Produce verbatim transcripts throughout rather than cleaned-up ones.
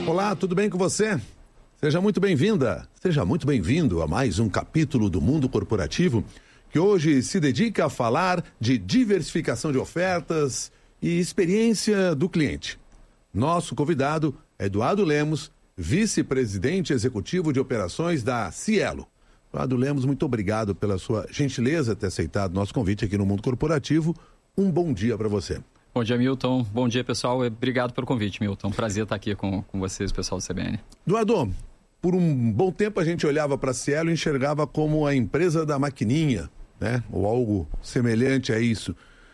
Olá, tudo bem com você? Seja muito bem-vinda, seja muito bem-vindo a mais um capítulo do Mundo Corporativo, que hoje se dedica a falar de diversificação de ofertas e experiência do cliente. Nosso convidado é Eduardo Lemos, vice-presidente executivo de operações da Cielo. Eduardo Lemos, muito obrigado pela sua gentileza de ter aceitado nosso convite aqui no Mundo Corporativo. Um bom dia para você. Bom dia, Milton. Bom dia, pessoal. Obrigado pelo convite, Milton. Prazer estar aqui com, com vocês, pessoal do C B N. Eduardo, por um bom tempo a gente olhava para a Cielo e enxergava como a empresa da maquininha, né? Ou algo semelhante a isso.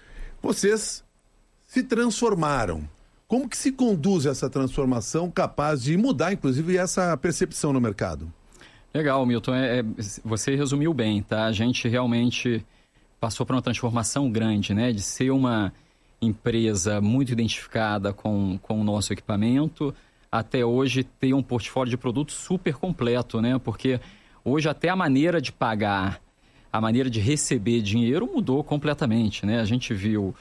Vocês se transformaram. Como que se conduz essa transformação capaz de mudar, inclusive, essa percepção no mercado? Legal, Milton. É, é, você resumiu bem, tá? A gente realmente passou por uma transformação grande, né? De ser uma empresa muito identificada com, com o nosso equipamento, até hoje ter um portfólio de produtos super completo, né? Porque hoje até a maneira de pagar, a maneira de receber dinheiro mudou completamente, né? A gente viu,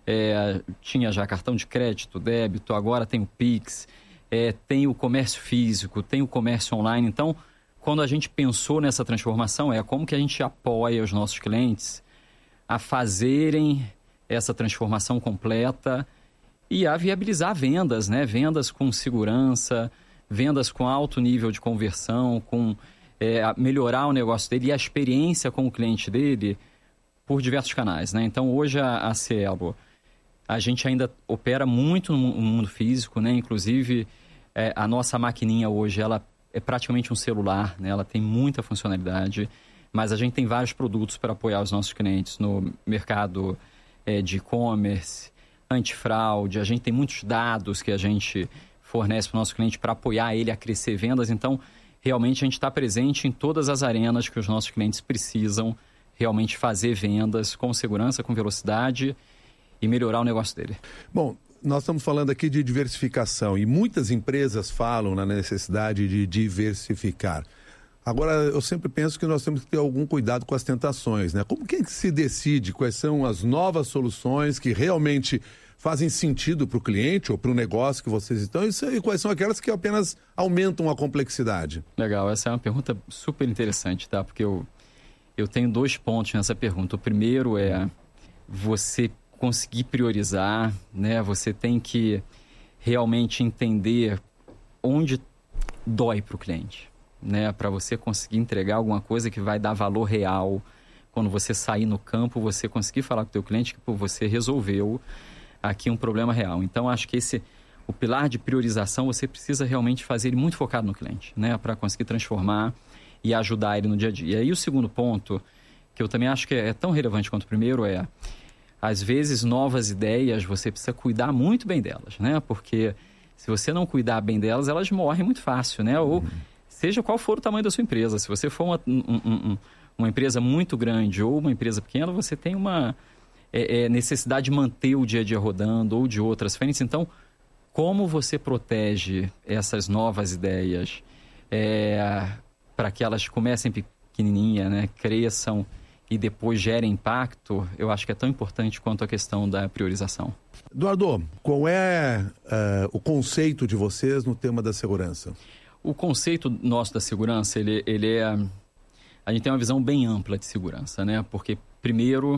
é, tinha já cartão de crédito, débito, agora tem o Pix, é, tem o comércio físico, tem o comércio online. Então, quando a gente pensou nessa transformação, é como que a gente apoia os nossos clientes a fazerem essa transformação completa e a viabilizar vendas, né? Vendas com segurança, vendas com alto nível de conversão, com é, melhorar o negócio dele e a experiência com o cliente dele por diversos canais, né? Então, hoje a, a Cielo, a gente ainda opera muito no mundo físico, né? Inclusive, é, a nossa maquininha hoje, ela é praticamente um celular, né? Ela tem muita funcionalidade, mas a gente tem vários produtos para apoiar os nossos clientes no mercado É, de e-commerce, antifraude. A gente tem muitos dados que a gente fornece para o nosso cliente para apoiar ele a crescer vendas. Então, realmente, a gente está presente em todas as arenas que os nossos clientes precisam realmente fazer vendas com segurança, com velocidade e melhorar o negócio dele. Bom, nós estamos falando aqui de diversificação e muitas empresas falam na necessidade de diversificar. Agora, eu sempre penso que nós temos que ter algum cuidado com as tentações, né? Como que se decide quais são as novas soluções que realmente fazem sentido para o cliente ou para o negócio que vocês estão e quais são aquelas que apenas aumentam a complexidade? Legal, essa é uma pergunta super interessante, tá? Porque eu, eu tenho dois pontos nessa pergunta. O primeiro é você conseguir priorizar, né? Você tem que realmente entender onde dói para o cliente, né, para você conseguir entregar alguma coisa que vai dar valor real. Quando você sair no campo, você conseguir falar com o teu cliente que pô, você resolveu aqui um problema real. Então, acho que esse, o pilar de priorização, você precisa realmente fazer ele muito focado no cliente, né, para conseguir transformar e ajudar ele no dia a dia. E aí, o segundo ponto, que eu também acho que é tão relevante quanto o primeiro, é, às vezes, novas ideias, você precisa cuidar muito bem delas, né, porque se você não cuidar bem delas, elas morrem muito fácil, né, ou uhum. seja qual for o tamanho da sua empresa. Se você for uma, um, um, uma empresa muito grande ou uma empresa pequena, você tem uma é, é, necessidade de manter o dia a dia rodando ou de outras frentes. Então, como você protege essas novas ideias é, para que elas comecem pequenininha, né, cresçam e depois gerem impacto, eu acho que é tão importante quanto a questão da priorização. Eduardo, qual é uh, o conceito de vocês no tema da segurança? O conceito nosso da segurança, ele, ele é... A gente tem uma visão bem ampla de segurança, né? Porque, primeiro,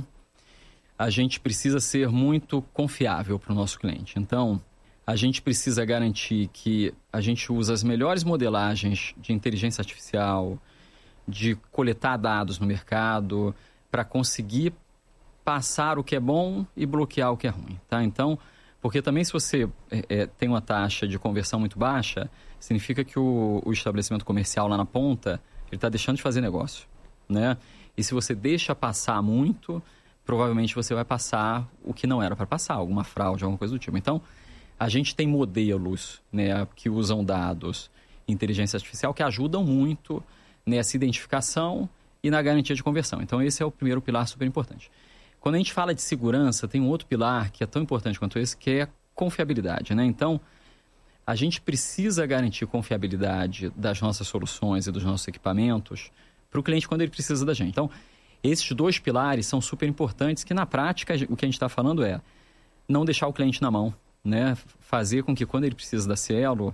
a gente precisa ser muito confiável para o nosso cliente. Então, a gente precisa garantir que a gente usa as melhores modelagens de inteligência artificial, de coletar dados no mercado, para conseguir passar o que é bom e bloquear o que é ruim, tá? Então, porque também se você é, é, tem uma taxa de conversão muito baixa, significa que o, o estabelecimento comercial lá na ponta, ele está deixando de fazer negócio, né? E se você deixa passar muito, provavelmente você vai passar o que não era para passar, alguma fraude, alguma coisa do tipo. Então, a gente tem modelos, né, que usam dados, inteligência artificial, que ajudam muito nessa identificação e na garantia de conversão. Então, esse é o primeiro pilar super importante. Quando a gente fala de segurança, tem um outro pilar que é tão importante quanto esse, que é confiabilidade, né? Então, a gente precisa garantir confiabilidade das nossas soluções e dos nossos equipamentos para o cliente quando ele precisa da gente. Então, esses dois pilares são super importantes, que na prática o que a gente está falando é não deixar o cliente na mão, né? Fazer com que quando ele precisa da Cielo,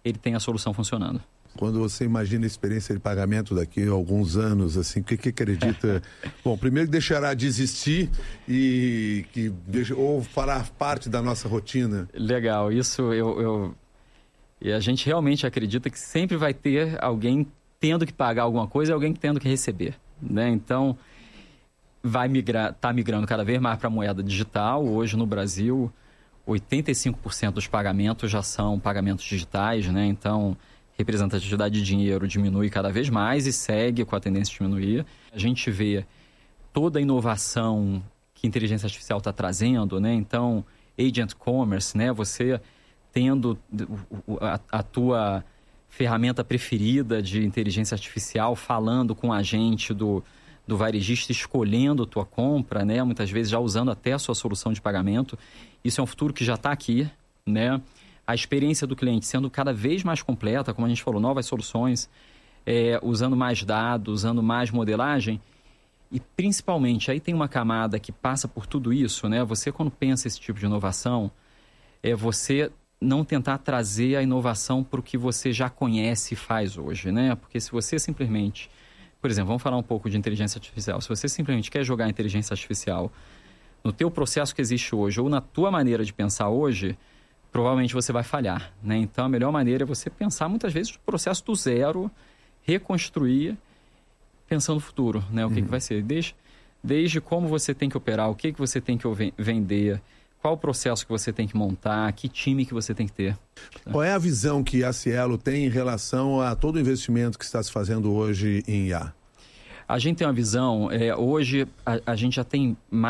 ele tem a solução funcionando. Quando você imagina a experiência de pagamento daqui a alguns anos, assim, o que, que acredita? Bom, primeiro deixará de existir e que deixa, ou fará parte da nossa rotina? Legal, isso eu, eu... E a gente realmente acredita que sempre vai ter alguém tendo que pagar alguma coisa e alguém tendo que receber, né? Então, vai migrar, tá migrando cada vez mais para a moeda digital. Hoje, no Brasil, oitenta e cinco por cento dos pagamentos já são pagamentos digitais, né? Então, representatividade de dinheiro diminui cada vez mais e segue com a tendência de diminuir. A gente vê toda a inovação que a inteligência artificial está trazendo, né? Então, Agent Commerce, né? Você tendo a, a tua ferramenta preferida de inteligência artificial falando com a gente do, do varejista, escolhendo a tua compra, né? Muitas vezes já usando até a sua solução de pagamento. Isso é um futuro que já está aqui, né? A experiência do cliente sendo cada vez mais completa, como a gente falou, novas soluções, é, usando mais dados, usando mais modelagem. E principalmente, aí tem uma camada que passa por tudo isso, né? Você, quando pensa esse tipo de inovação, é você não tentar trazer a inovação para o que você já conhece e faz hoje, né? Porque se você simplesmente... Por exemplo, vamos falar um pouco de inteligência artificial. Se você simplesmente quer jogar inteligência artificial no teu processo que existe hoje ou na tua maneira de pensar hoje, provavelmente você vai falhar, né? Então, a melhor maneira é você pensar muitas vezes o processo do zero, reconstruir, pensando no futuro, né? O que, uhum. que vai ser. Desde, desde como você tem que operar, o que, que você tem que vender, qual o processo que você tem que montar, que time que você tem que ter. Qual é a visão que a Cielo tem em relação a todo o investimento que está se fazendo hoje em I A? A gente tem uma visão, é, hoje a, a gente já tem mais